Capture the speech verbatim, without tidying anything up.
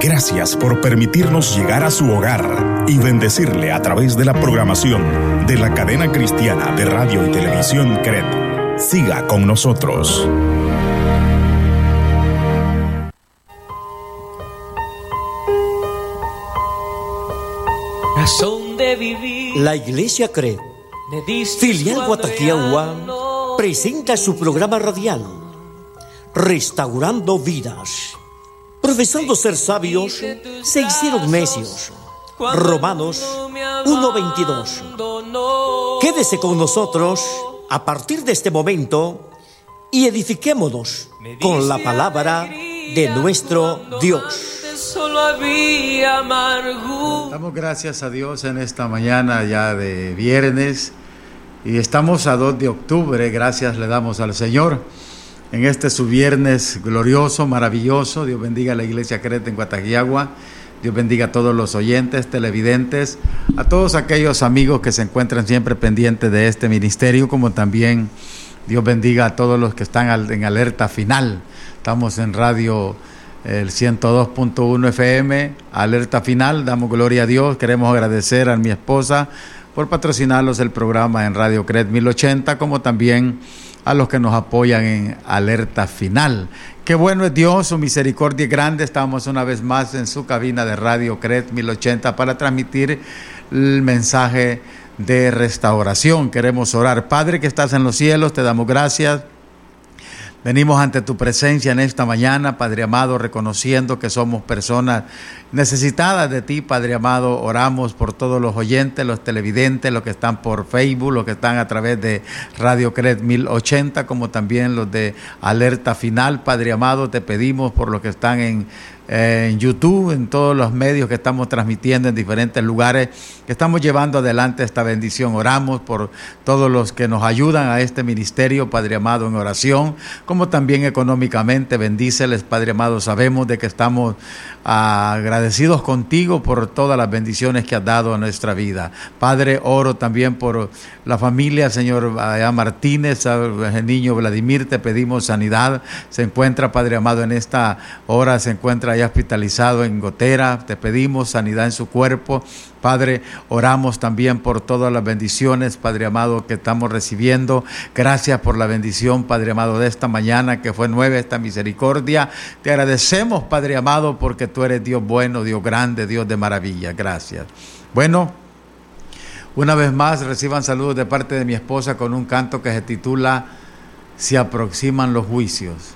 Gracias por permitirnos llegar a su hogar y bendecirle a través de la programación de la cadena cristiana de radio y televisión C R E D. Siga con nosotros. Razón de vivir. La Iglesia C R E D, filial Guataquiahua, presenta su programa radial Restaurando Vidas. Profesando ser sabios, se hicieron necios. Romanos uno veintidós. Quédese con nosotros a partir de este momento y edifiquémonos con la palabra de nuestro Dios. Solo había amargura. Damos gracias a Dios en esta mañana ya de viernes y estamos a dos de octubre. Gracias le damos al Señor en este su viernes glorioso, maravilloso. Dios bendiga a la Iglesia C R E D en Guataquiahua. Dios bendiga a todos los oyentes, televidentes, a todos aquellos amigos que se encuentran siempre pendientes de este ministerio, como también Dios bendiga a todos los que están en alerta final. Estamos en radio el ciento dos punto uno F M, alerta final. Damos gloria a Dios. Queremos agradecer a mi esposa por patrocinarnos el programa en Radio C R E D mil ochenta, como también a los que nos apoyan en alerta final. Qué bueno es Dios, su misericordia es grande. Estamos una vez más en su cabina de Radio C R E D mil ochenta para transmitir el mensaje de restauración. Queremos orar. Padre que estás en los cielos, te damos gracias. Venimos ante tu presencia en esta mañana, Padre amado, reconociendo que somos personas necesitadas de ti, Padre amado. Oramos por todos los oyentes, los televidentes, los que están por Facebook, los que están a través de Radio C R E D mil ochenta, como también los de Alerta Final. Padre amado, te pedimos por los que están en en YouTube, en todos los medios que estamos transmitiendo en diferentes lugares, que estamos llevando adelante esta bendición. Oramos por todos los que nos ayudan a este ministerio, Padre amado, en oración, como también económicamente. Bendíceles, Padre amado. Sabemos de que estamos agradecidos contigo por todas las bendiciones que has dado a nuestra vida. Padre, oro también por la familia, Señor allá Martínez, el niño Vladimir, te pedimos sanidad. Se encuentra, Padre amado, en esta hora, se encuentra ya hospitalizado en Gotera. Te pedimos sanidad en su cuerpo. Padre, oramos también por todas las bendiciones, Padre amado, que estamos recibiendo. Gracias por la bendición, Padre amado, de esta mañana, que fue nueva esta misericordia. Te agradecemos, Padre amado, porque tú eres Dios bueno, Dios grande, Dios de maravilla. Gracias. Bueno, una vez más reciban saludos de parte de mi esposa con un canto que se titula Se aproximan los juicios.